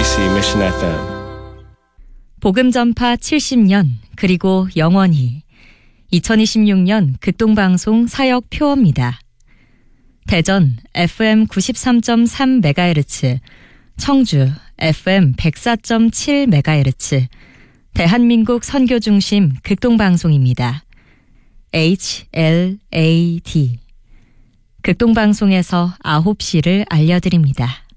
KBC Mission FM. 복음 전파 70년 그리고 영원히 2026년 극동방송 사역 표어입니다. 대전 FM 93.3MHz, 청주 FM 104.7MHz, 대한민국 선교중심 극동방송입니다. HLAD. 극동방송에서 9시를 알려드립니다.